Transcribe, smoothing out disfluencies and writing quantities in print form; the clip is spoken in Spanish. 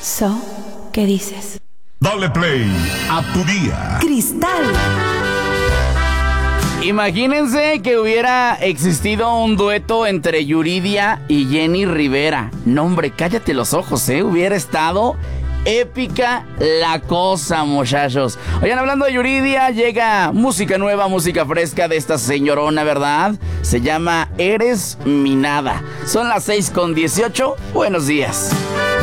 ¿Qué dices? Dale play a tu día. Cristal. Imagínense que hubiera existido un dueto entre Yuridia y Jenny Rivera. No, hombre, cállate los ojos, hubiera estado épica la cosa, muchachos. Oigan, hablando de Yuridia, llega música nueva, música fresca de esta señorona, ¿verdad? Se llama Eres mi nada. Son las 6:18. Buenos días.